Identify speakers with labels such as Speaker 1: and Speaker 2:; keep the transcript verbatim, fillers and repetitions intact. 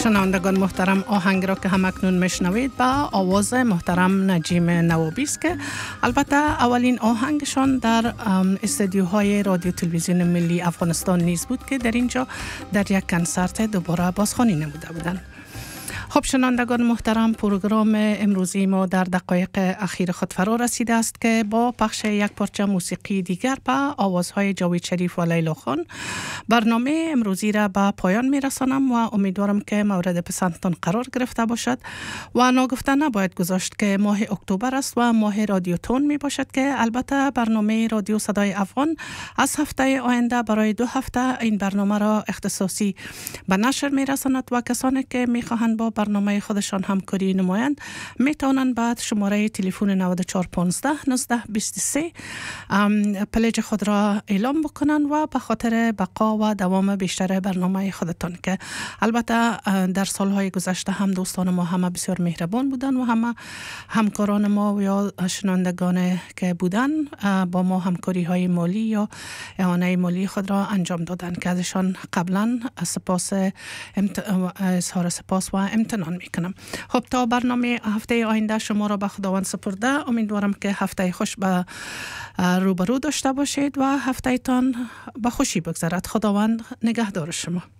Speaker 1: شنوندگان محترم، آهنگ را که همکنون میشنوید با آواز محترم نجیم نوابی است که البته اولین آهنگشان در استودیوهای رادیو تلویزیون ملی افغانستان نیز بود که در اینجا در یک کنسرت دوباره بازخوانی نموده بودند. خب شنوندگان محترم، پروگرام امروزی ما در دقایق اخیر خود فرا رسیده است که با پخش یک پارچه موسیقی دیگر با آوازهای جاوید شریف و لیلا خان برنامه امروزی را به پایان میرسانم و امیدوارم که مورد پسندتان قرار گرفته باشد و ناگفته نباید گذاشت که ماه اکتبر است و ماه رادیوتون می باشد که البته برنامه رادیو صدای افغان از هفته آینده برای دو هفته این برنامه را اختصاصی به نشر میرساند و کسانی که میخواهند با برنامه خودشان همکاری نمایند می توانند بعد شماره تلفن نود و چهار پانزده نوزده بیست و سه پلیج خود را اعلام بکنند و به خاطر بقا و دوام بیشتر برنامه خودتان که البته در سالهای گذشته هم دوستان ما همه بسیار مهربان بودن و همه همکاران ما و یا شنوندگان که بودن با ما همکاری های مالی یا اعانه مالی خود را انجام دادند که ازشان قبلا سپاس اظهار سپاس و امتنان میکنم. خب تا برنامه هفته آینده شما را به خداوند سپرده امیدوارم که هفته خوش به روبرو داشته باشید و هفته تان به خوشی بگذرد. خداوند نگهدار شما.